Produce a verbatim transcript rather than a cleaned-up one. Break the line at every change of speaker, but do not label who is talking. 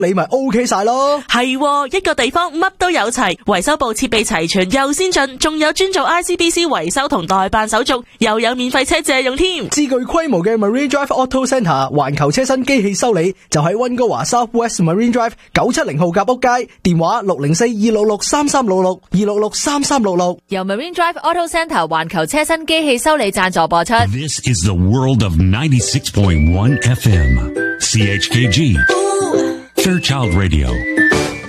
你咪 OK 晒咯。
係喎，一個地方乜都有齊，維修部設備齊全又先進，仲有專做 I C B C 維修同代辦手續，又有免費車借用添。
至具規模嘅 Marine Drive Auto Centre 環球車身機器修理就喺溫哥華 South West Marine Drive 九七零號夾屋街，電話六零四二六六三三六六二六六三三六六。
由 Marine Drive Auto Centre 環球車身機器修理贊助播出。
This is the world of ninety-six point one F M. C H K G. Fairchild Radio.